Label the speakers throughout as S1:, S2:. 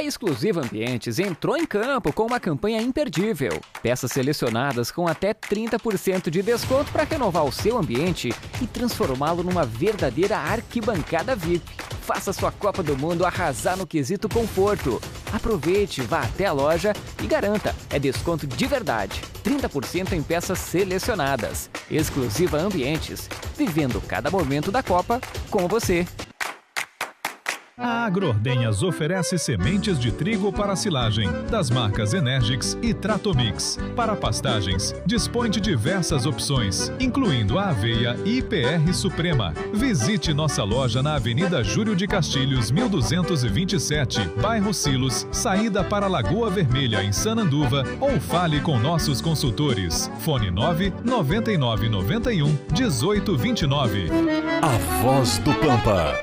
S1: A Exclusiva Ambientes entrou em campo com uma campanha imperdível. Peças selecionadas com até 30% de desconto para renovar o seu ambiente e transformá-lo numa verdadeira arquibancada VIP. Faça sua Copa do Mundo arrasar no quesito conforto. Aproveite, vá até a loja e garanta. É desconto de verdade. 30% em peças selecionadas. Exclusiva Ambientes. Vivendo cada momento da Copa com você.
S2: A Agroordenhas oferece sementes de trigo para silagem, das marcas Energix e Tratomix. Para pastagens, dispõe de diversas opções, incluindo a aveia IPR Suprema. Visite nossa loja na Avenida Júlio de Castilhos, 1227, bairro Silos, saída para Lagoa Vermelha, em Sananduva, ou fale com nossos consultores. Fone 99991 1829.
S3: A Voz do Pampa.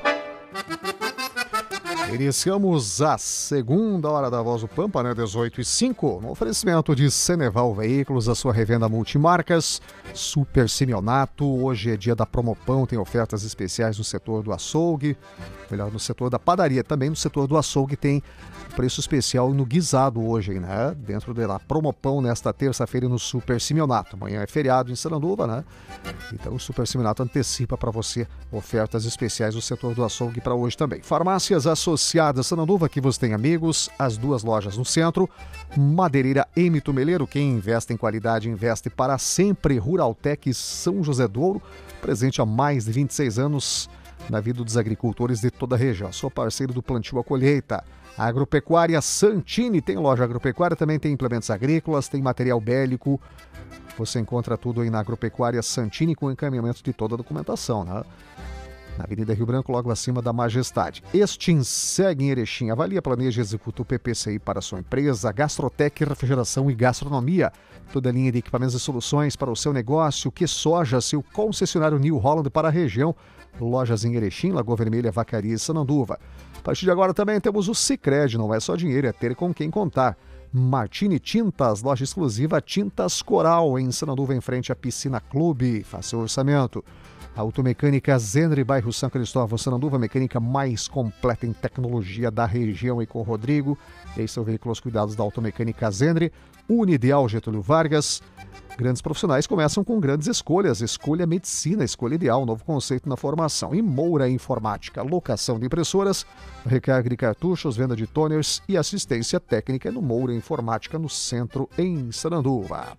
S4: Iniciamos a segunda hora da Voz do Pampa, né? 18h05, no oferecimento de Ceneval Veículos, a sua revenda multimarcas, Super Simeonato. Hoje é dia da Promopão, tem ofertas especiais no setor do açougue, melhor, no setor da padaria, também no setor do açougue tem preço especial no guisado hoje, né? Dentro da Promopão, nesta terça-feira no Super Simeonato. Amanhã é feriado em Sananduva, né? Então o Super Simeonato antecipa para você ofertas especiais no setor do açougue para hoje também. Farmácias Associadas Sananduva, que você tem amigos, as duas lojas no centro. Madeireira M. Tumeleiro, quem investe em qualidade, investe para sempre. Ruraltec São José do Ouro, presente há mais de 26 anos na vida dos agricultores de toda a região. Sou parceiro do plantio à colheita. Agropecuária Santini, tem loja agropecuária, também tem implementos agrícolas, tem material bélico. Você encontra tudo aí na Agropecuária Santini com encaminhamento de toda a documentação, né? Na Avenida Rio Branco, logo acima da Majestade. Extinseg em Erechim. Avalia, planeja e executa o PPCI para a sua empresa. Gastrotec, refrigeração e gastronomia. Toda a linha de equipamentos e soluções para o seu negócio. Que soja, seu concessionário New Holland para a região. Lojas em Erechim, Lagoa Vermelha, Vacaria e Sananduva. A partir de agora também temos o Sicredi. Não é só dinheiro, é ter com quem contar. Martini Tintas, loja exclusiva Tintas Coral, em Sananduva, em frente à Piscina Clube. Faça o orçamento. Automecânica Zenri, bairro São Cristóvão, Sananduva, mecânica mais completa em tecnologia da região, e com o Rodrigo. Esse é o veículo aos cuidados da Automecânica Zenri. Unideal Getúlio Vargas. Grandes profissionais começam com grandes escolhas. Escolha Medicina, escolha ideal, novo conceito na formação. E Moura Informática, locação de impressoras, recarga de cartuchos, venda de toners e assistência técnica no Moura Informática, no centro, em Sananduva.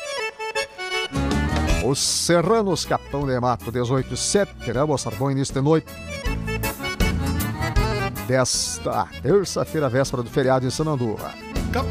S4: Os Serranos, Capão de Mato, 18h07, teremos bom início de noite desta terça-feira, véspera do feriado em Sananduva.